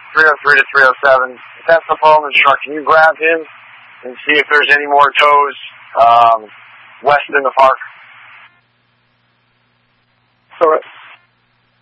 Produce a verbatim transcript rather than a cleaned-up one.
three oh three to three oh seven. If that's the phone instruct, can you grab him and see if there's any more tows um, west in the park? So